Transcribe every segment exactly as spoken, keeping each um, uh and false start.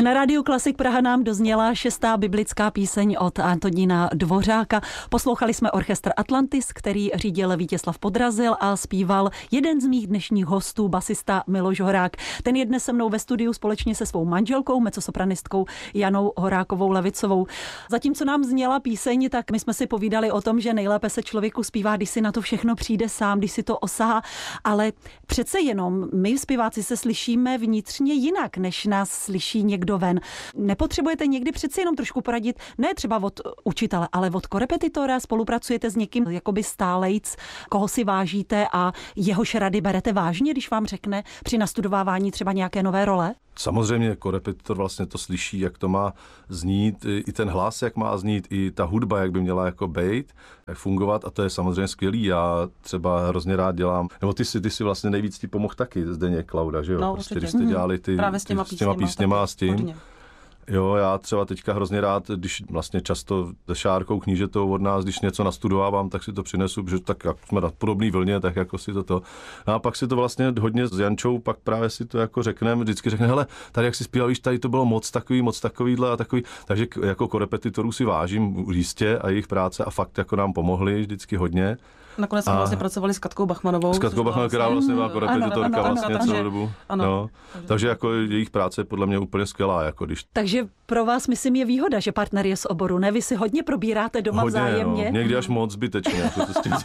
Na rádiu Klasik Praha nám dozněla šestá biblická píseň od Antonína Dvořáka. Poslouchali jsme orchestr Atlantis, který řídil Vítězslav Podrazil a zpíval jeden z mých dnešních hostů, basista Miloš Horák. Ten je dnes se mnou ve studiu společně se svou manželkou, mezzosopranistkou Janou Horákovou Levicovou. Zatímco nám zněla píseň, tak my jsme si povídali o tom, že nejlépe se člověku zpívá, když si na to všechno přijde sám, když si to osahá, ale přece jenom my zpěváci se slyšíme vnitřně jinak, než nás slyší někdo ven. Nepotřebujete někdy přece jenom trošku poradit, ne třeba od učitele, ale od korepetitora, spolupracujete s někým jakoby stálejc, koho si vážíte a jehož rady berete vážně, když vám řekne při nastudovávání třeba nějaké nové role? Samozřejmě korepetitor vlastně to slyší, jak to má znít, i ten hlas, jak má znít, i ta hudba, jak by měla jako bejt, jak fungovat, a to je samozřejmě skvělý. Já třeba hrozně rád dělám, nebo ty si, ty si vlastně nejvíc ti pomohl taky, Zdeněk Klauda, že jo? No, prostě, když jste dělali ty, Právě s těma ty, s těma písněma a s tím. Hodně. Jo, já třeba teďka hrozně rád, když vlastně často se Šárkou knížetou od nás, když něco nastudovávám, tak si to přinesu, protože tak jak jsme na podobný vlně, tak jako si to to. No a pak si to vlastně hodně s Jančou, pak právě si to jako řekneme, vždycky řekne, hele, tady jak si zpíval, víš, tady to bylo moc takový, moc takovýhle a takový, takže jako korepetitorů si vážím jistě a jejich práce a fakt jako nám pomohli vždycky hodně. Nakonec jsme vlastně pracovali s Katkou Bachmanovou. S Katkou Bachmanovou, která vlastně byla korepetitorka vlastně celou dobu. Ano. No. Takže jako jejich práce je podle mě úplně skvělá. Jako když... Takže pro vás, myslím, je výhoda, že partner je z oboru, ne? Vy si hodně probíráte doma hodně, vzájemně. No. Někdy až moc zbytečně. Jako to s tím...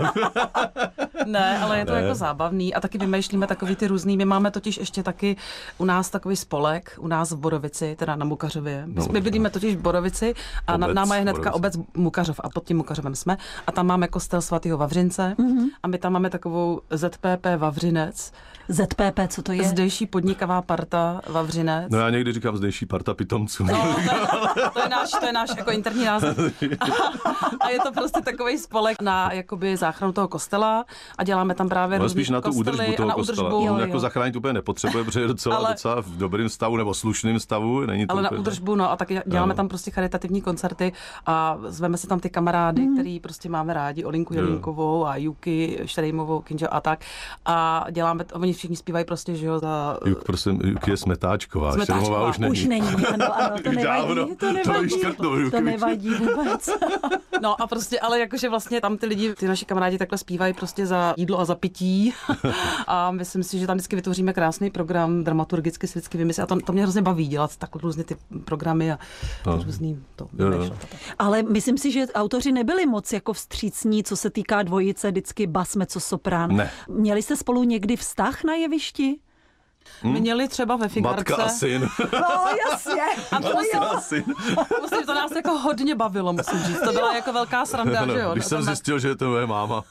Ne, ale je to ne. jako zábavný a taky vymýšlíme takový ty různý. My máme totiž ještě taky u nás takový spolek, u nás v Borovici, teda na Mukařově. My, no, my bydlíme totiž v Borovici a obec, náma je hnedka Borovici. Obec Mukařov a pod tím Mukařovem jsme a tam máme kostel svatého Vavřince mm-hmm. a my tam máme takovou Z P P Vavřinec. Z P P, co to je? Zdejší podnikavá parta Vavřinec. No já někdy říkám zdejší parta pitomců. No, to, to je náš, to je náš jako interní název. A je to prostě takový spolek na jakoby záchranu toho kostela a děláme tam právě no, různý spíš na tu údržbu toho kostela. Údržbu, On jo, jako jo. zachránit úplně nepotřebuje, protože je docela, ale, docela v dobrém stavu nebo slušném stavu. Není to ale úplně... na údržbu, no a taky děláme no. tam prostě charitativní koncerty a zveme si tam ty kamarády, mm. který prostě máme rádi, Olinku Jelínkovou a Juky Štrejmovou, Kinžo a tak. A děláme, oni všichni zpívají prostě, že jo, za... Juk, prosím, Juky je Smetáčková, Smetáčková. Štrejmová už není. Už není, ano, ano, to nevadí, Dávno, to nevadí, to, škrtnou, to nevadí vůbec. No a prostě, ale jakože vlastně tam ty lidi, ty naši kamarádi takhle zpívají prostě za jídlo a za pití a myslím si, že tam vždycky vytvoříme krásný program, dramaturgicky si vždycky vymyslí a to, to mě hrozně baví dělat takhle různě ty programy a no. různý to. Jo. Ale myslím si, že autoři nebyli moc jako vstřícní, co se týká dvojice, vždycky bas, mezzosoprán. Ne. Měli jste spolu někdy vztah na jevišti? Hmm? Měli třeba ve Figarce. Matka a syn. No jasně. A to musím, a syn. musím, to nás jako hodně bavilo, musím říct. To byla jako velká sranda, no, že jo? Když jsem zjistil, že je to moje máma.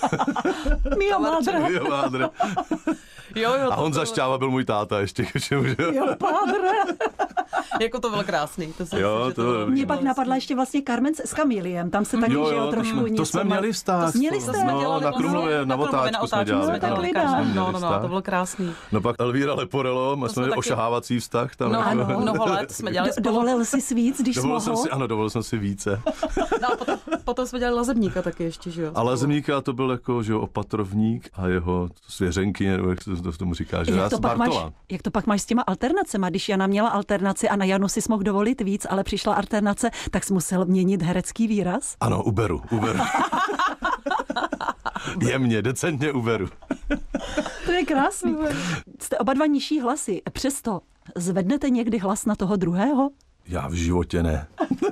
Mio madre. Mio madre. Jo, jo, a Honza bylo... Šťáva byl můj táta ještě. Jo, padre. Jako to bylo krásný. To jsem jo, si, to, to mě pak napadla ještě vlastně Carmen s Kamiliem. Tam se taky, jo, že jo, trošku to, něco... To jsme měli vztah. To měli jste? No, na Krumlově, na otáčku jsme dělali. No, no, no, to bylo krásný. No pak Elvíra Leporello, my jsme měli ošahávací vztah. Tam no, ano, mnoho let jsme dělali spolu. Dovolil jsi si víc, když dovolil mohl? Jsem si, ano, dovolil jsem si více. No a potom, potom jsme dělali Lazebníka taky ještě, že jo? A Lazebníka to byl jako, že jo, opatrovník a jeho svěřenky, nebo jak to v tomu říká, že jak to, pak máš, jak to pak máš s těma alternacema? Když Jana měla alternaci a na Janu si mohl dovolit víc, ale přišla alternace, tak jsi musel měnit herecký výraz? Ano, uberu, uberu. Jemně, decentně uberu. To je krásný. Jste oba dva nižší hlasy, přesto zvednete někdy hlas na toho druhého? Já v životě ne.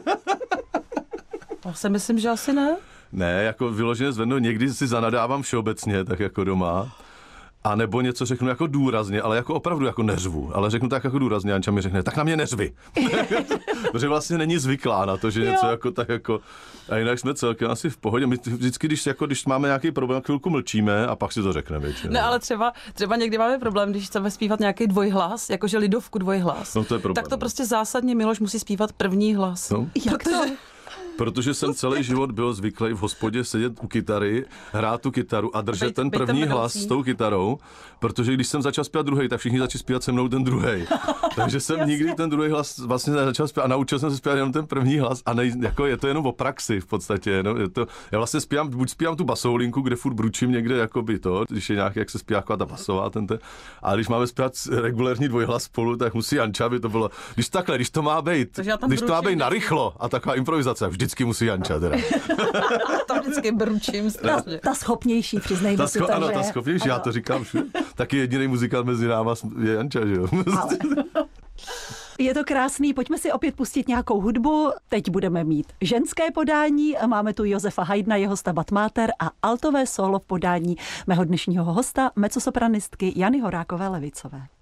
Já si myslím, že asi ne. Ne, jako vyloženě zvednu, někdy si zanadávám všeobecně, tak jako doma. A nebo něco řeknu jako důrazně, ale jako opravdu jako neřvu. Ale řeknu tak jako důrazně, Anča mi řekne, tak na mě neřvi. Protože vlastně není zvyklá na to, že něco jo. jako tak jako... A jinak jsme celkem asi v pohodě. My vždycky, když, jako, když máme nějaký problém, chvilku mlčíme a pak si to řekneme. Ne, ale třeba, třeba někdy máme problém, když chceme zpívat nějaký dvojhlas, jakože lidovku dvojhlas. No to je problém. Tak to prostě zásadně Miloš musí zpívat první hlas. No. Jak to? protože jsem celý život byl zvyklý v hospodě sedět u kytary, hrát tu kytaru a držet Bejt, ten první ten hlas s tou kytarou, protože když jsem začal zpívat druhý, tak všichni začali zpívat se mnou ten druhý. Takže jsem nikdy ten druhý hlas vlastně nezačal zpívat a naučil jsem se zpívat jenom ten první hlas a nej, jako je to jenom o praxi v podstatě. No, je to, já vlastně zpívám, buď zpívám tu basovou linku, kde furt bručím někde jakoby to, když je nějaký, jak se zpívá ta basová, ten te, a když máme zpívat regulérní dvojhlas spolu, tak musí Janča, aby to bylo, když takhle, když to má být, když to má být narychlo a taková improvizace, vždycky musí Janča teda. To vždycky bručím strašně. Ta schopnější, přiznejme ta si scho- to, ano, že? ta schopnější, já to říkám všude. Taky jediný muzikant mezi náma je Janča, že jo? Ale. Je to krásný, pojďme si opět pustit nějakou hudbu. Teď budeme mít ženské podání, máme tu Josefa Haydna, jeho Stabat Mater a altové solo v podání mého dnešního hosta, mezzosopranistky Jany Horákové-Levicové.